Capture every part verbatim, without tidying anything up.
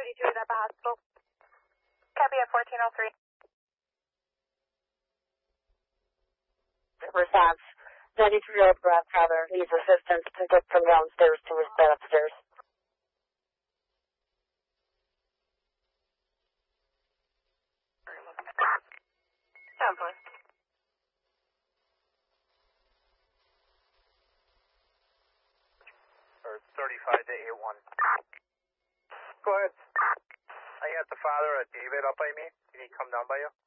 ninety-two at the hospital. Copy at fourteen oh three. Response. ninety-three-year-old grandfather needs assistance to get from downstairs to his bed upstairs. Down, please. Or thirty-five to eight one. Go ahead. I got the father of David up by me. Can he come down by you?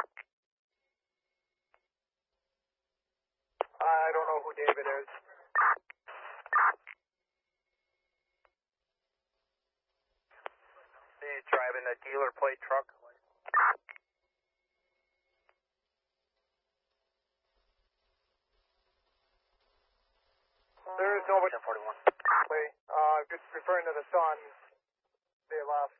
I don't know who David is. He's driving a dealer plate truck. There is nobody. ten forty-one. Wait, uh, just referring to the son. They left.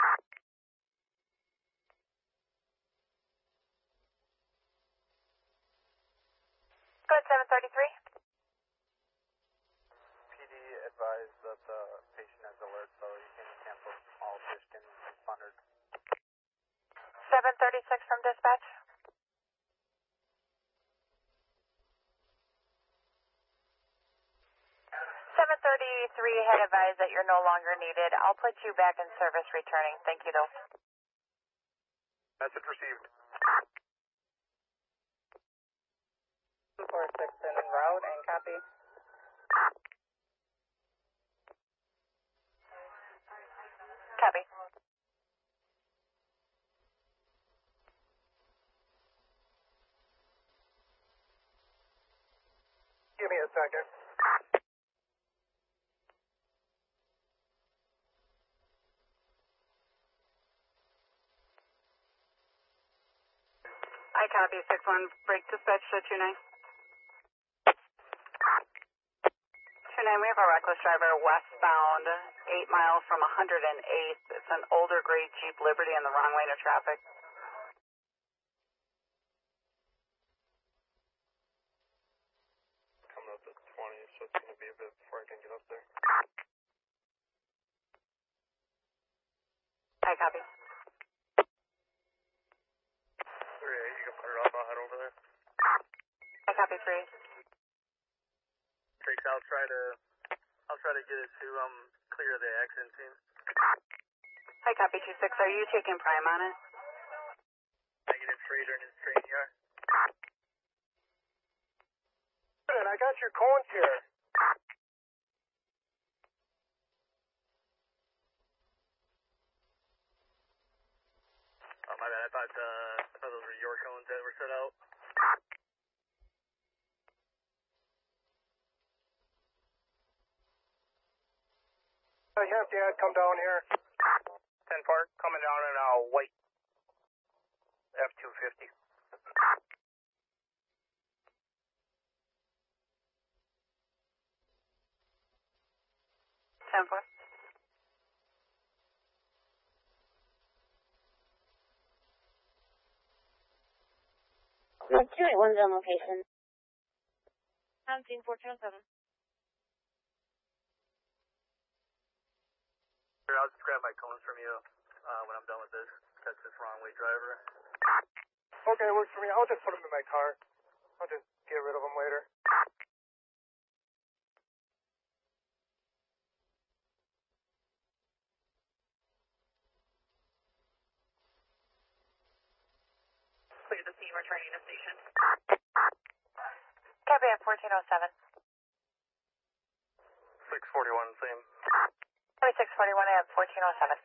Go ahead, seven thirty-three. P D advised that the patient has alert, so you can cancel all Michigan funders. seven thirty-six from dispatch. seven thirty-three had advised that you're no longer needed. I'll put you back in service returning. Thank you, though. Message received. four six en route and copy. Copy. Give me a second. I copy. six one, break dispatch to two nine. two nine, we have a reckless driver westbound, eight miles from one hundred eighth. It's an older gray Jeep Liberty in the wrong lane of traffic. Coming up at twenty, so it's going to be a bit before I can get up there. I copy. three eight, you can put it up, I'll head over there. I copy three. Tricks, I'll try to, I'll try to get it to, um, clear the accident scene. I copy two six. Are you taking prime on it? Negative trader in his train yard. Good, I got your cones here. Oh, my bad, I thought, uh, I thought those were your cones that were set out. I have Dad come down here. ten Park, coming down in a white F two fifty. ten four. two eight one's on location. seventeen fourteen oh seven. Here, I'll just grab my cones from you uh, when I'm done with this. That's this wrong way driver. Okay, works for me. I'll just put them in my car. I'll just get rid of them later. Clear the scene, returning to station. Copy at fourteen oh seven. six forty-one, same. Copy six forty-one at fourteen oh seven.